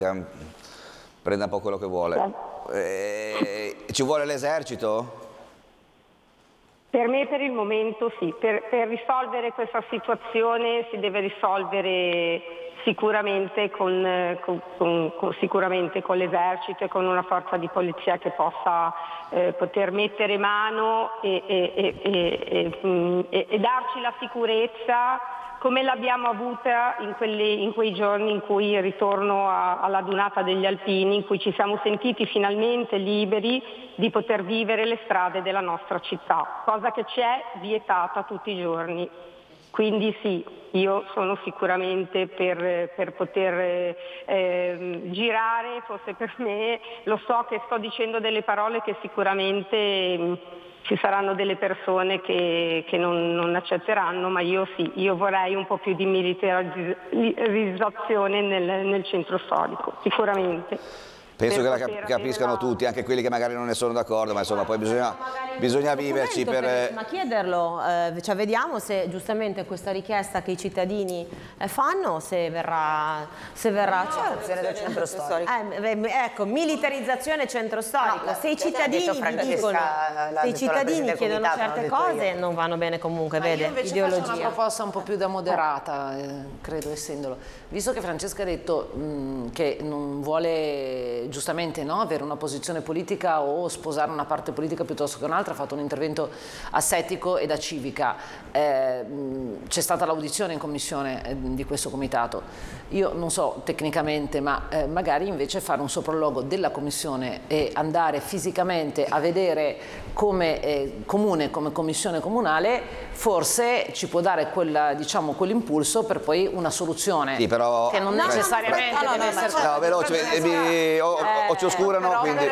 prenda un po' quello che vuole. Ci vuole l'esercito? Per me per il momento sì, per risolvere questa situazione si deve risolvere sicuramente con l'esercito e con una forza di polizia che possa poter mettere mano e darci la sicurezza come l'abbiamo avuta in quei giorni in cui il ritorno alla dunata degli alpini, in cui ci siamo sentiti finalmente liberi di poter vivere le strade della nostra città, cosa che ci è vietata tutti i giorni. Quindi sì, io sono sicuramente per poter girare, forse per me, lo so che sto dicendo delle parole che sicuramente ci saranno delle persone che non accetteranno, ma io sì, io vorrei un po' più di militarizzazione nel centro storico, sicuramente. Penso che la capiscano tutti, anche quelli che magari non ne sono d'accordo, ma insomma poi bisogna viverci per... Ma chiederlo, cioè vediamo se giustamente questa richiesta che i cittadini fanno, se verrà accettata. Del centro storico. Ecco, militarizzazione centro storico. No, se i cittadini chiedono certe cose non vanno bene comunque, vede, io invece ideologia. faccio una proposta un po' più da moderata, credo essendolo. Visto che Francesca ha detto che non vuole giustamente avere una posizione politica o sposare una parte politica piuttosto che un'altra, ha fatto un intervento assettico e da civica. C'è stata l'audizione in commissione di questo comitato. Io non so tecnicamente, ma magari invece fare un sopralluogo della commissione e andare fisicamente a vedere come comune, come commissione comunale, forse ci può dare quell'impulso per poi una soluzione. Sì, però, che non necessariamente deve essere... No, veloce, occhi oscurano, quindi...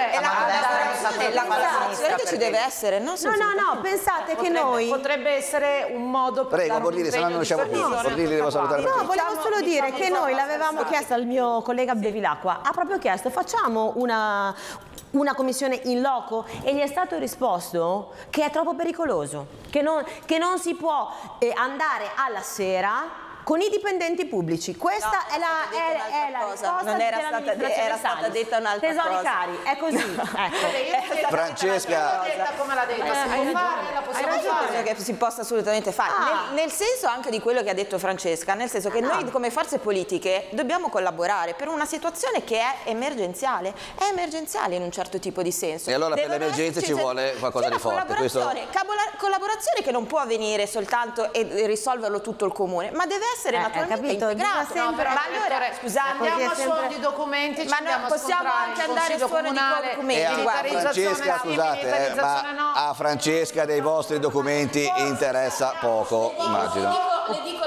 La collaborazione che ci deve essere, no? No, pensate che noi... Potrebbe essere un modo per... Prego, Bordini, se no non riusciamo più. Bordini devo salutare. No, volevo solo dire che noi l'avevamo chiesto al mio collega Bevilacqua, ha proprio chiesto facciamo una commissione in loco e gli è stato risposto che è troppo pericoloso, che non si può andare alla sera con i dipendenti pubblici. Questa è la risposta. Non era stata detta un'altra cosa. Tesori cari, è così. Ecco. Francesca, come l'ha detta, si può fare, la possiamo fare. Che si possa assolutamente fare, nel senso anche di quello che ha detto Francesca, nel senso che noi come forze politiche dobbiamo collaborare per una situazione che è emergenziale in un certo tipo di senso. E allora per le emergenze ci vuole qualcosa di forte. Collaborazione che non può avvenire soltanto e risolverlo tutto il comune, ma deve essere naturalmente integrato. Ma allora, scusate, andiamo a suono di documenti, ma non possiamo anche andare a suono di documenti. Francesca, scusate, ma a Francesca dei vostri documenti interessa poco, immagino. Le dico,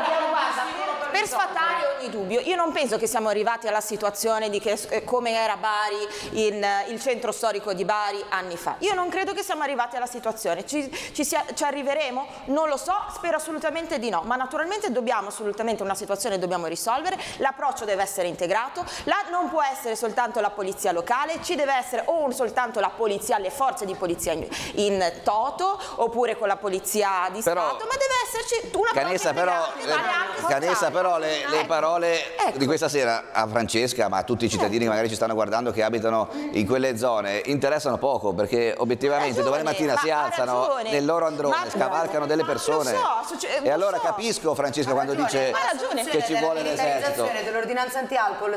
per sfatare ogni dubbio, io non penso che siamo arrivati alla situazione di come era Bari, il centro storico di Bari anni fa. Io non credo che siamo arrivati alla situazione. Ci arriveremo? Non lo so, spero assolutamente di no, ma naturalmente una situazione dobbiamo risolvere, l'approccio deve essere integrato, non può essere soltanto la polizia locale, ci deve essere o soltanto la polizia, le forze di polizia in toto, oppure con la polizia di Stato, ma deve esserci una Canessa, però le parole di questa sera a Francesca, ma a tutti i cittadini che magari ci stanno guardando che abitano in quelle zone, interessano poco, perché obiettivamente domani mattina si alzano nel loro androne, scavalcano delle persone. E allora capisco Francesca quando dice che ci vuole l'esercito. Dell'ordinanza anti-alcol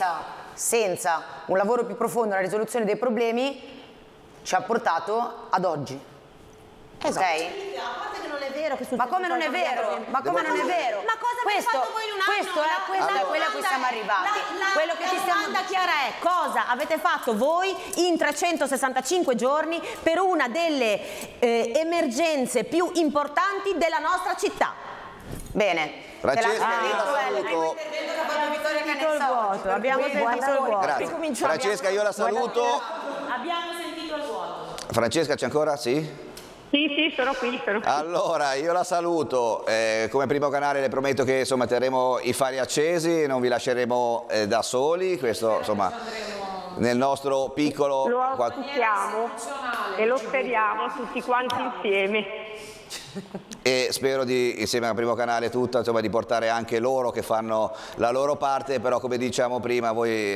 senza un lavoro più profondo nella risoluzione dei problemi ci ha portato ad oggi. Esatto. Okay? A parte che non è vero che ma come non è vero? Ma come non è vero? Ma cosa avete fatto voi in un anno? Questo è quello a cui siamo arrivati. La domanda chiara è cosa avete fatto voi in 365 giorni per una delle emergenze più importanti della nostra città? Bene. Francesca, Abbiamo sentito il vuoto. Grazie. Francesca, io la saluto. Abbiamo sentito il vuoto. Francesca, c'è ancora? Sì? Sì, sono qui. Allora, io la saluto, come primo canale le prometto che insomma terremo i fari accesi, non vi lasceremo da soli, questo insomma nel nostro piccolo... Lo auspichiamo e lo speriamo tutti quanti insieme. e spero di, insieme al Primo Canale tutta, insomma, di portare anche loro che fanno la loro parte, però come diciamo prima voi